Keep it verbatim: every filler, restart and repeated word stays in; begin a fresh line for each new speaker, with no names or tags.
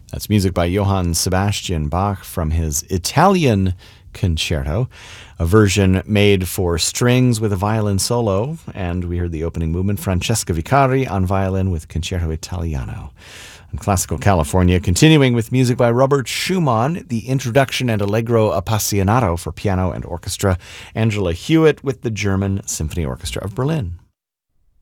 That's music by Johann Sebastian Bach from his Italian Concerto, a version made for strings with a violin solo, and we heard the opening movement, Francesca Vicari on violin with Concerto Italiano. In Classical California, continuing with music by Robert Schumann, the Introduction and Allegro Appassionato for piano and orchestra, Angela Hewitt with the German Symphony Orchestra of Berlin.